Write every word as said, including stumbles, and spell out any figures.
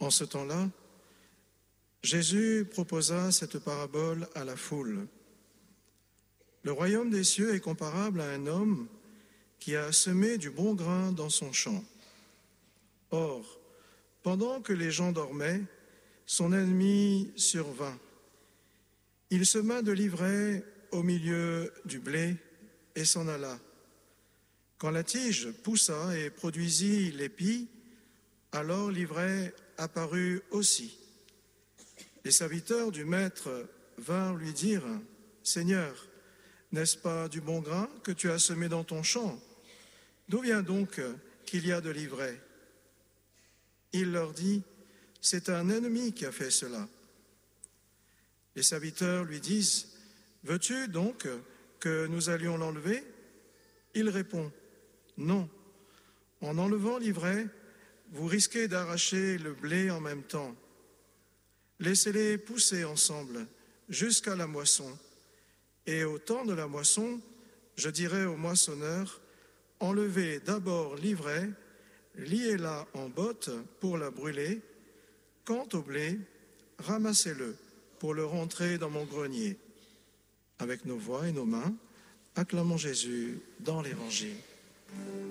En ce temps-là, Jésus proposa cette parabole à la foule. Le royaume des cieux est comparable à un homme qui a semé du bon grain dans son champ. Or, pendant que les gens dormaient, son ennemi survint. Il sema de l'ivraie au milieu du blé et s'en alla. Quand la tige poussa et produisit l'épi, alors l'ivraie apparut aussi. Les serviteurs du maître vinrent lui dire « Seigneur, n'est-ce pas du bon grain que tu as semé dans ton champ? D'où vient donc qu'il y a de l'ivraie ?» Il leur dit « C'est un ennemi qui a fait cela. » Les serviteurs lui disent « Veux-tu donc que nous allions l'enlever ?» Il répond « Non, en enlevant l'ivraie, vous risquez d'arracher le blé en même temps. Laissez-les pousser ensemble jusqu'à la moisson. Et au temps de la moisson, je dirai au moissonneur, enlevez d'abord l'ivraie, liez-la en botte pour la brûler. Quant au blé, ramassez-le pour le rentrer dans mon grenier. » Avec nos voix et nos mains, acclamons Jésus dans l'Évangile.